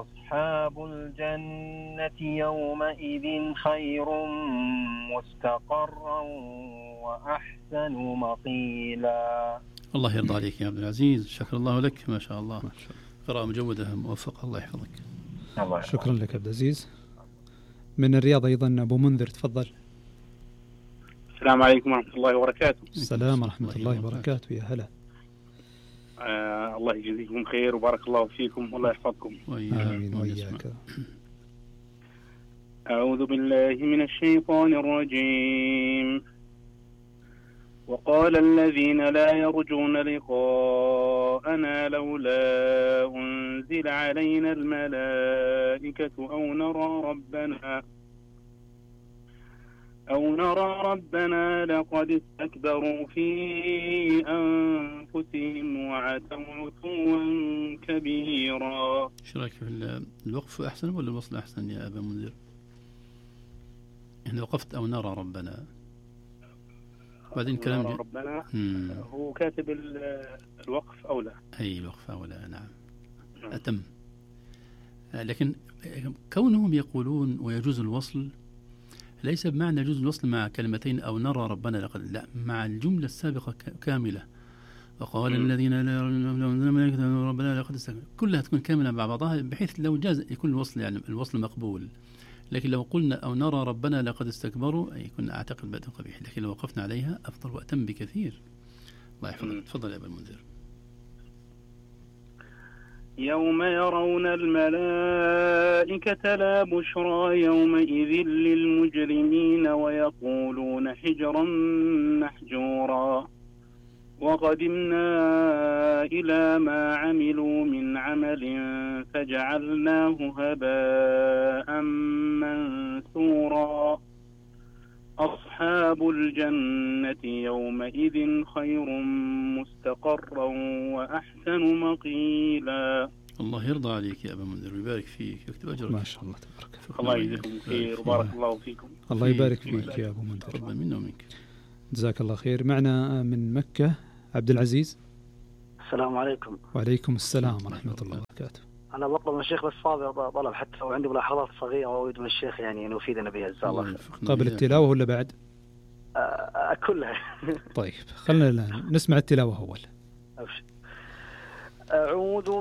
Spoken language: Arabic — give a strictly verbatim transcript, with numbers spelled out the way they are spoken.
أصحاب الجنة يومئذ خير مستقرا وأحسن مقيلا. الله يرضى عليك يا عبد العزيز، شكر الله لك، ما شاء الله، قراءة مجودة موفقة، الله يحفظك. الله شكرا لك عبد العزيز. من الرياض أيضا أبو منذر، تفضل. السلام عليكم ورحمة الله وبركاته. السلام ورحمة الله وبركاته، يا هلا. آه الله يجزيكم خير وبارك الله فيكم والله يحفظكم. آمين وإياك. أعوذ بالله من الشيطان الرجيم. وقال الذين لا يرجون لقاءنا لولا أنزل علينا الملائكة أو نرى ربنا أو نرى ربنا لقد استكبروا في أنفسهم وعتوا عتوا كبيرا. ايش رايك في الوقف أحسن ولا الوصل أحسن يا أبا منذر؟ إحنا وقفت أو نرى ربنا بعدين كلام نرى ربنا. مم. هو كاتب الوقف أو لا؟ أي الوقف أو لا، نعم أتم. لكن كونهم يقولون ويجوز الوصل ليس بمعنى يجوز الوصل مع كلمتين أو نرى ربنا لقد، لا، مع الجملة السابقة كاملة. وقال م. الذين لا يرجون ربنا لقد استكبروا، كلها تكون كاملة مع بعضها بحيث لو جاز يكون الوصل يعني الوصل مقبول. لكن لو قلنا أو نرى ربنا لقد استكبروا أي كنا أعتقد بدء قبيح، لكن لو وقفنا عليها أفضل وأتم بكثير. الله يحفظك. تفضل يا أبا المنذر. يوم يرون الملائكة لا بشرى يومئذ للمجرمين ويقولون حجرا محجورا. وقدمنا إلى ما عملوا من عمل فجعلناه هباء منثورا. أصحاب الجنة يومئذ خير مستقرا وأحسن مقيلا. الله يرضى عليك يا أبا منذر ويبارك فيك ويكتب أجرك. ما شاء الله تبارك. الله يجزيكم خير وبارك الله فيكم. الله يبارك فيك يا أبو منذر. ربنا منا ومنك. جزاك الله خير. معنا من مكة عبد العزيز. السلام عليكم. وعليكم السلام ورحمة الله وبركاته. أنا بطلب من الشيخ بس فاضي طلب حتى لو عندي ملاحظات صغيرة وأريد من الشيخ يعني أن يفيدنا بها جزاه الله. قبل التلاوة ولا بعد؟ أه كلها. طيب خلنا نسمع التلاوة أول. أعوذ